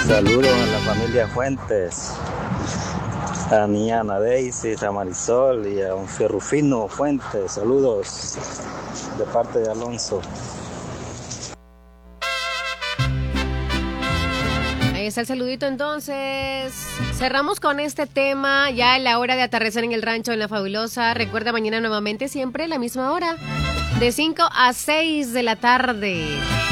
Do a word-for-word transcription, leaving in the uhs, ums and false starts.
Saludos a la familia Fuentes, a niña Ana Daisy, a Marisol y a un Fierrufino Fuentes. Saludos de parte de Alonso. Ahí está el saludito entonces. Cerramos con este tema, ya en la hora de atardecer en el rancho en La Fabulosa. Recuerda, mañana nuevamente siempre la misma hora, de cinco a seis de la tarde.